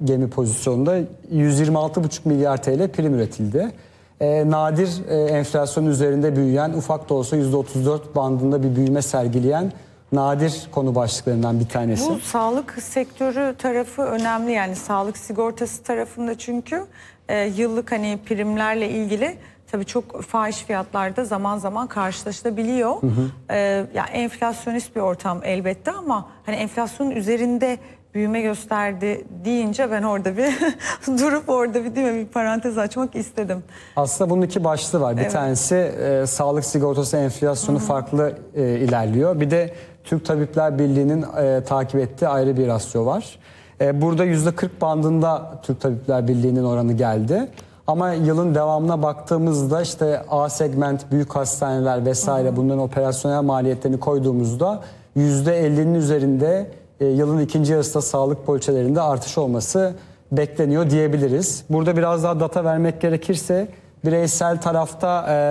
gemi pozisyonunda 126,5 milyar TL prim üretildi. Nadir enflasyon üzerinde büyüyen, ufak da olsa %34 bandında bir büyüme sergileyen nadir konu başlıklarından bir tanesi. Bu sağlık sektörü tarafı önemli, yani sağlık sigortası tarafında, çünkü yıllık hani primlerle ilgili tabii çok fahiş fiyatlarda zaman zaman karşılaşılabiliyor. Ya enflasyonist bir ortam elbette, ama hani enflasyonun üzerinde büyüme gösterdi deyince ben orada bir durup orada bir, değil mi, bir parantez açmak istedim. Aslında bunun iki başlığı var. Bir tanesi sağlık sigortası enflasyonu farklı ilerliyor. Bir de Türk Tabipler Birliği'nin takip ettiği ayrı bir rasyo var. Burada %40 bandında Türk Tabipler Birliği'nin oranı geldi. Ama yılın devamına baktığımızda işte A segment, büyük hastaneler vesaire bunların operasyonel maliyetlerini koyduğumuzda %50'nin üzerinde yılın ikinci yarısında sağlık poliçelerinde artış olması bekleniyor diyebiliriz. Burada biraz daha data vermek gerekirse bireysel tarafta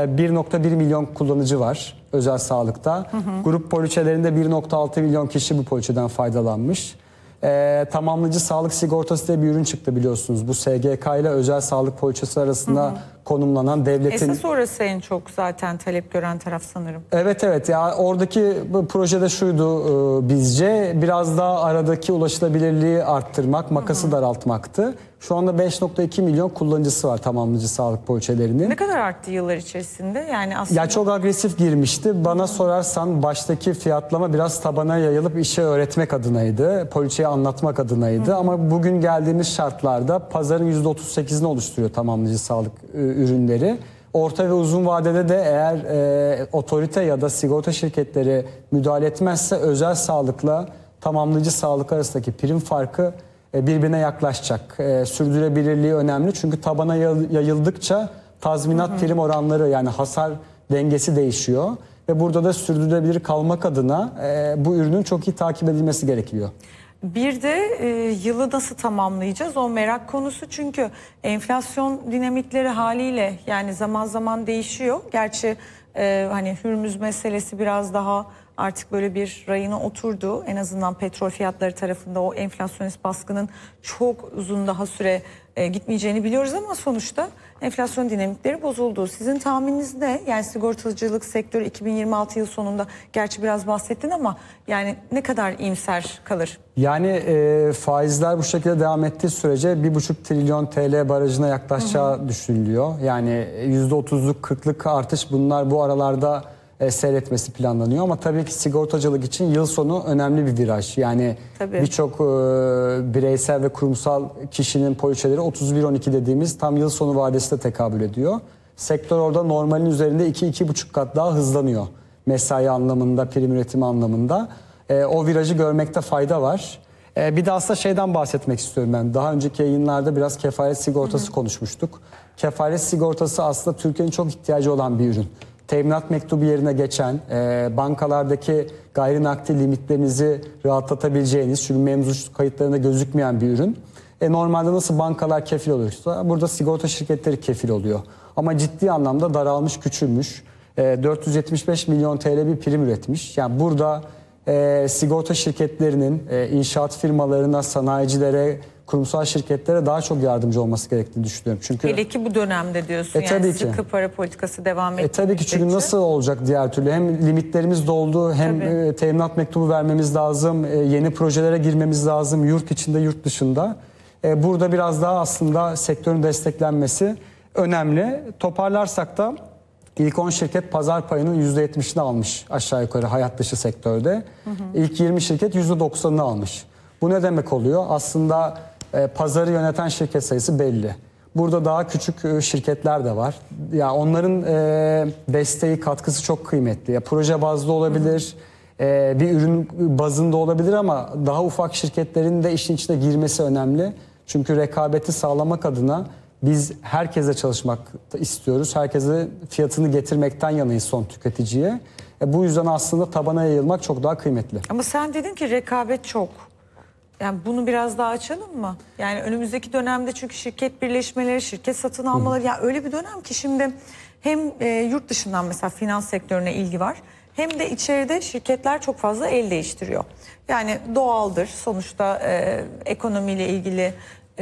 1,1 milyon kullanıcı var özel sağlıkta. Grup poliçelerinde 1,6 milyon kişi bu poliçeden faydalanmış. Tamamlayıcı sağlık sigortası diye bir ürün çıktı biliyorsunuz. Bu SGK ile özel sağlık poliçesi arasında konumlanan devletin... Esas orası en çok zaten talep gören taraf sanırım. Evet ya oradaki projede şuydu bizce, biraz daha aradaki ulaşılabilirliği arttırmak, makası daraltmaktı. Şu anda 5,2 milyon kullanıcısı var tamamlayıcı sağlık poliçelerinin. Ne kadar arttı yıllar içerisinde? Yani aslında... Ya çok agresif girmişti. Bana sorarsan baştaki fiyatlama biraz tabana yayılıp işe öğretmek adınaydı. Poliçeyi anlatmak adınaydı. Ama bugün geldiğimiz şartlarda pazarın %38'ini oluşturuyor tamamlayıcı sağlık ürünleri. Orta ve uzun vadede de eğer otorite ya da sigorta şirketleri müdahale etmezse özel sağlıkla tamamlayıcı sağlık arasındaki prim farkı birbirine yaklaşacak. Sürdürülebilirliği önemli çünkü tabana yayıldıkça tazminat prim oranları, yani hasar dengesi değişiyor. Ve burada da sürdürülebilir kalmak adına bu ürünün çok iyi takip edilmesi gerekiyor. Bir de yılı nasıl tamamlayacağız, o merak konusu, çünkü enflasyon dinamikleri haliyle yani zaman zaman değişiyor. Gerçi hani Hürmüz meselesi biraz daha artık böyle bir rayına oturdu. En azından petrol fiyatları tarafında o enflasyonist baskının çok uzun daha süre gitmeyeceğini biliyoruz, ama sonuçta enflasyon dinamikleri bozuldu. Sizin tahmininiz ne? Yani sigortacılık sektörü 2026 yıl sonunda, gerçi biraz bahsettin ama yani ne kadar iyimser kalır? Yani faizler bu şekilde devam ettiği sürece 1,5 trilyon TL barajına yaklaşacağı düşünülüyor. Yani %30'luk 40'lık artış, bunlar bu aralarda seyretmesi planlanıyor. Ama tabii ki sigortacılık için yıl sonu önemli bir viraj. Yani birçok bireysel ve kurumsal kişinin poliçeleri 31-12 dediğimiz tam yıl sonu vadesine tekabül ediyor. Sektör orada normalin üzerinde 2-2,5 kat daha hızlanıyor. Mesai anlamında, prim üretimi anlamında. O virajı görmekte fayda var. Bir de aslında şeyden bahsetmek istiyorum ben. Daha önceki yayınlarda biraz kefalet sigortası konuşmuştuk. Kefalet sigortası aslında Türkiye'nin çok ihtiyacı olan bir ürün. Teminat mektubu yerine geçen, bankalardaki gayri nakdi limitlerinizi rahatlatabileceğiniz, çünkü mevzuat kayıtlarında gözükmeyen bir ürün. Normalde nasıl bankalar kefil oluyorsa burada sigorta şirketleri kefil oluyor. Ama ciddi anlamda daralmış, küçülmüş. 475 milyon TL bir prim üretmiş. Yani burada sigorta şirketlerinin inşaat firmalarına, sanayicilere, kurumsal şirketlere daha çok yardımcı olması gerektiğini düşünüyorum. Çünkü hele ki bu dönemde diyorsun, yani sıkı para politikası devam ettiği tabii ki, çünkü nasıl olacak diğer türlü? Hem limitlerimiz doldu, hem teminat mektubu vermemiz lazım, yeni projelere girmemiz lazım, yurt içinde, yurt dışında. Burada biraz daha aslında sektörün desteklenmesi önemli. Toparlarsak da ilk 10 şirket pazar payının %70'ini almış aşağı yukarı hayat dışı sektörde. İlk 20 şirket %90'ını almış. Bu ne demek oluyor? Aslında pazarı yöneten şirket sayısı belli. Burada daha küçük şirketler de var. Ya onların desteği, katkısı çok kıymetli. Ya proje bazlı olabilir, bir ürün bazında olabilir, ama daha ufak şirketlerin de işin içine girmesi önemli. Çünkü rekabeti sağlamak adına biz herkese çalışmak istiyoruz. Herkese fiyatını getirmekten yanayız son tüketiciye. Bu yüzden aslında tabana yayılmak çok daha kıymetli. Ama sen dedin ki rekabet çok. Yani bunu biraz daha açalım mı? Yani önümüzdeki dönemde, çünkü şirket birleşmeleri, şirket satın almaları, ya öyle bir dönem ki şimdi hem yurt dışından mesela finans sektörüne ilgi var, hem de içeride şirketler çok fazla el değiştiriyor. Yani doğaldır sonuçta, ekonomiyle ilgili